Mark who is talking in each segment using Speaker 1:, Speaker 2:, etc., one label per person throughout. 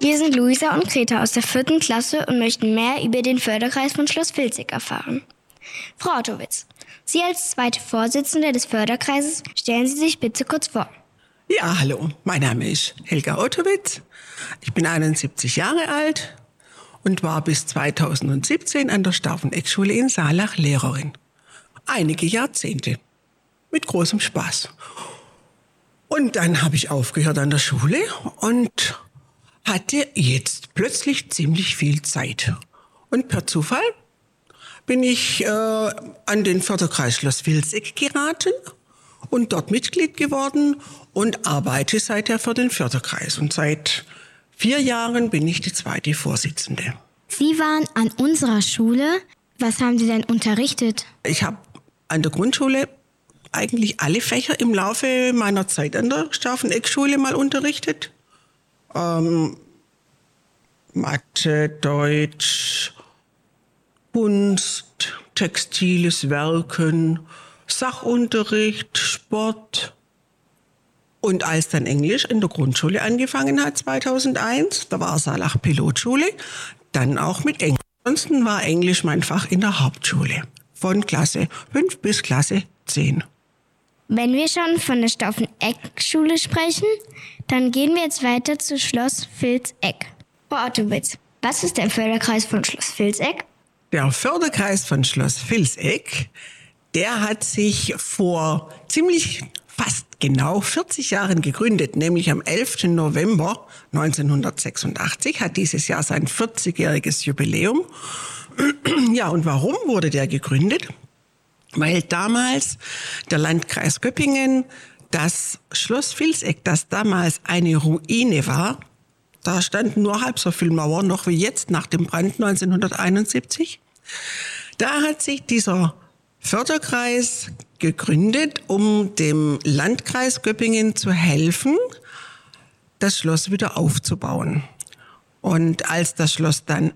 Speaker 1: Wir sind Luisa und Greta aus der 4. Klasse und möchten mehr über den Förderkreis von Schloss Vilseck erfahren. Frau Ottowitz, Sie als zweite Vorsitzende des Förderkreises, stellen Sie sich bitte kurz vor.
Speaker 2: Ja, hallo, mein Name ist Helga Ottowitz. Ich bin 71 Jahre alt und war bis 2017 an der Stauffeneck-Schule in Saalach Lehrerin. Einige Jahrzehnte. Mit großem Spaß. Und dann habe ich aufgehört an der Schule und hatte jetzt plötzlich ziemlich viel Zeit. Und per Zufall bin ich an den Förderkreis Schloss Vilseck geraten und dort Mitglied geworden und arbeite seither für den Förderkreis. Und seit 4 Jahren bin ich die zweite Vorsitzende.
Speaker 1: Sie waren an unserer Schule. Was haben Sie denn unterrichtet?
Speaker 2: Ich habe an der Grundschule eigentlich alle Fächer im Laufe meiner Zeit an der Stauffeneck-Schule mal unterrichtet. Mathe, Deutsch, Kunst, textiles Werken, Sachunterricht, Sport. Und als dann Englisch in der Grundschule angefangen hat, 2001, da war Saalach Pilotschule, dann auch mit Englisch. Ansonsten war Englisch mein Fach in der Hauptschule, von Klasse 5 bis Klasse 10.
Speaker 1: Wenn wir schon von der Stauffeneck-Schule sprechen, dann gehen wir jetzt weiter zu Schloss Vilseck. Frau Ottowitz, was ist der Förderkreis von Schloss Vilseck?
Speaker 2: Der Förderkreis von Schloss Vilseck, der hat sich vor ziemlich fast genau 40 Jahren gegründet, nämlich am 11. November 1986, hat dieses Jahr sein 40-jähriges Jubiläum. Ja, und warum wurde der gegründet? Weil damals der Landkreis Göppingen das Schloss Vilseck, das damals eine Ruine war, da standen nur halb so viele Mauern noch wie jetzt nach dem Brand 1971, da hat sich dieser Förderkreis gegründet, um dem Landkreis Göppingen zu helfen, das Schloss wieder aufzubauen. Und als das Schloss dann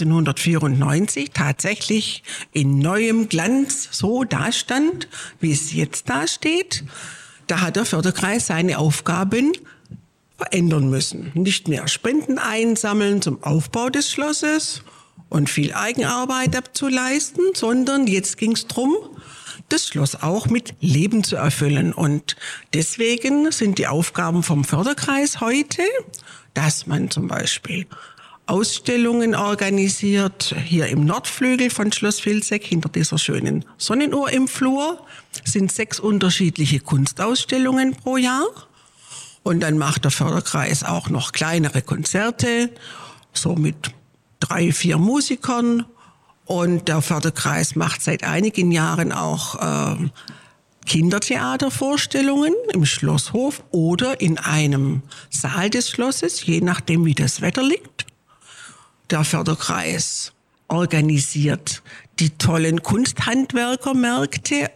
Speaker 2: 1994 tatsächlich in neuem Glanz so dastand, wie es jetzt dasteht, da hat der Förderkreis seine Aufgaben verändern müssen. Nicht mehr Spenden einsammeln zum Aufbau des Schlosses und viel Eigenarbeit abzuleisten, sondern jetzt ging es darum, das Schloss auch mit Leben zu erfüllen. Und deswegen sind die Aufgaben vom Förderkreis heute, dass man zum Beispiel Ausstellungen organisiert. Hier im Nordflügel von Schloss Vilseck, hinter dieser schönen Sonnenuhr im Flur, sind 6 unterschiedliche Kunstausstellungen pro Jahr. Und dann macht der Förderkreis auch noch kleinere Konzerte, so mit 3, 4 Musikern. Und der Förderkreis macht seit einigen Jahren auch Kindertheatervorstellungen im Schlosshof oder in einem Saal des Schlosses, je nachdem wie das Wetter liegt. Der Förderkreis organisiert die tollen Kunsthandwerkermärkte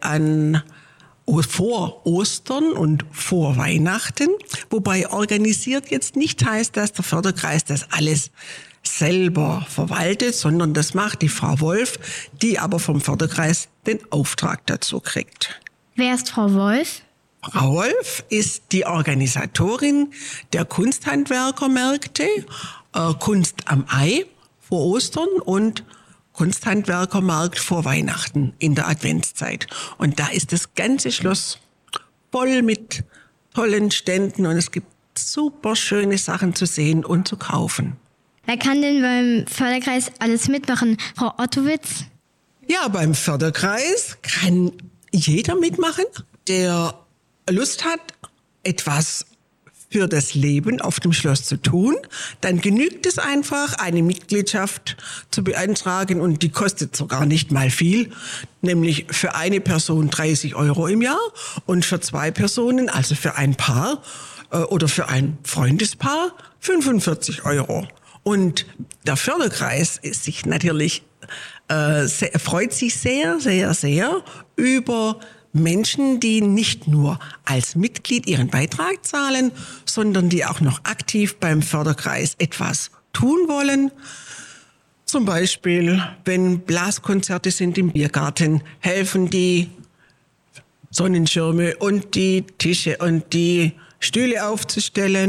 Speaker 2: vor Ostern und vor Weihnachten, wobei organisiert jetzt nicht heißt, dass der Förderkreis das alles selber verwaltet, sondern das macht die Frau Wolf, die aber vom Förderkreis den Auftrag dazu kriegt.
Speaker 1: Wer ist Frau Wolf?
Speaker 2: Frau Wolf ist die Organisatorin der Kunsthandwerkermärkte, Kunst am Ei vor Ostern und Kunsthandwerkermarkt vor Weihnachten in der Adventszeit. Und da ist das ganze Schloss voll mit tollen Ständen und es gibt super schöne Sachen zu sehen und zu kaufen.
Speaker 1: Wer kann denn beim Förderkreis alles mitmachen? Frau Ottowitz?
Speaker 2: Ja, beim Förderkreis kann jeder mitmachen, der Lust hat, etwas für das Leben auf dem Schloss zu tun. Dann genügt es einfach, eine Mitgliedschaft zu beantragen und die kostet sogar nicht mal viel, nämlich für eine Person 30 € im Jahr und für 2 Personen, also für ein Paar oder für ein Freundespaar 45 €. Und der Förderkreis ist sich natürlich freut sich sehr, sehr, sehr über Menschen, die nicht nur als Mitglied ihren Beitrag zahlen, sondern die auch noch aktiv beim Förderkreis etwas tun wollen. Zum Beispiel, wenn Blaskonzerte sind im Biergarten, helfen die Sonnenschirme und die Tische und die Stühle aufzustellen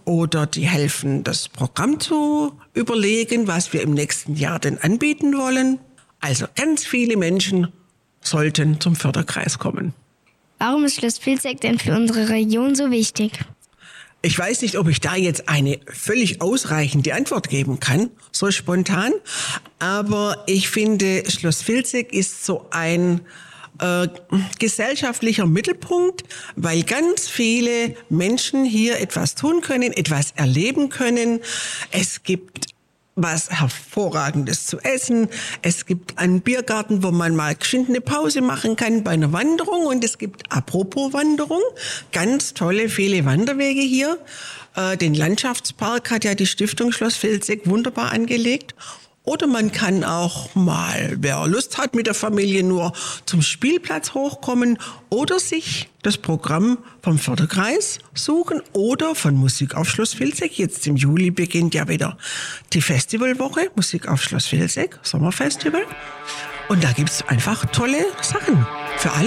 Speaker 2: oder die helfen, das Programm zu überlegen, was wir im nächsten Jahr denn anbieten wollen. Also ganz viele Menschen sollten zum Förderkreis kommen.
Speaker 1: Warum ist Schloss Vilseck denn für unsere Region so wichtig?
Speaker 2: Ich weiß nicht, ob ich da jetzt eine völlig ausreichende Antwort geben kann, so spontan. Aber ich finde, Schloss Vilseck ist so ein gesellschaftlicher Mittelpunkt, weil ganz viele Menschen hier etwas tun können, etwas erleben können. Es gibt was Hervorragendes zu essen. Es gibt einen Biergarten, wo man mal geschwind eine Pause machen kann bei einer Wanderung. Und es gibt, apropos Wanderung, ganz tolle, viele Wanderwege hier. Den Landschaftspark hat ja die Stiftung Schloss Vilseck wunderbar angelegt. Oder man kann auch mal, wer Lust hat, mit der Familie nur zum Spielplatz hochkommen oder sich das Programm vom Förderkreis suchen oder von Musik auf Schloss Vilseck. Jetzt im Juli beginnt ja wieder die Festivalwoche, Musik auf Schloss Vilseck, Sommerfestival. Und da gibt's einfach tolle Sachen für alle.